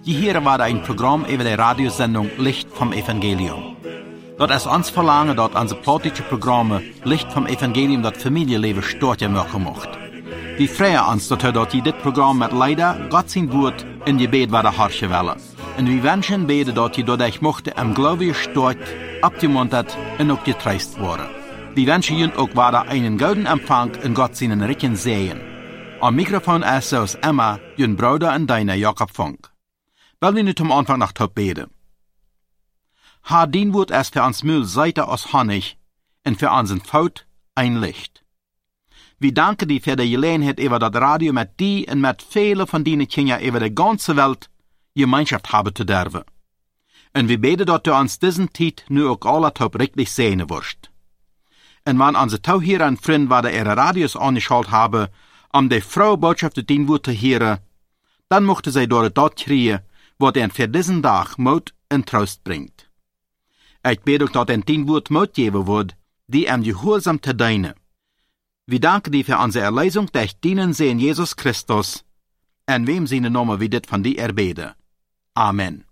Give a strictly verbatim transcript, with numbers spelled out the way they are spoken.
Die hier war ein Programm über die Radiosendung Licht vom Evangelium. Dort ist uns verlangen, dort unsere politische Programme Licht vom Evangelium das Familienleben starten machen mocht. Wir freuen uns, dass wir dort dit Programm mit leider Gott sein Wort in die Gebet war der Harsche Welle. Und wir wünschen beten, dass ihr dadurch mochte im Glaube stort, abgemuntert und auch getreist worden. Wir wünschen Ihnen auch weiter einen guten Empfang in Gott seinen Richen Sehen. Am Mikrofon ist aus Emma, Ihren Bruder und deiner Jakob Funk. Wollen wir nicht am Anfang noch top beten. Ha, dien Wort ist für uns Müll Seite aus Honig und für unseren Faut ein Licht. Wir danken dir für die Gelegenheit über das Radio mit dir und mit vielen von deinen Kindern über die ganze Welt Gemeinschaft haben zu dürfen. Und wir beten, dass du uns diesen Zeit nur auch alle top richtig sehen wirst. Und wenn unsere Tauhierer und Freunde, die ihre Radios angeschaltet haben, um die frohe Botschaft zu dein Wort zu hören, dann mochten sie dort dort kriegen, was ihnen für diesen Tag Mut und Trost bringt. Ich bete auch, dass ihnen dein Wort Mut geben wird, die ihm gehorsam zu dienen. Wir danken dir für unsere Erlösung durch deinen Sohn Jesus Christus, in wem seine Namen wir dit von dir erbeten. Amen.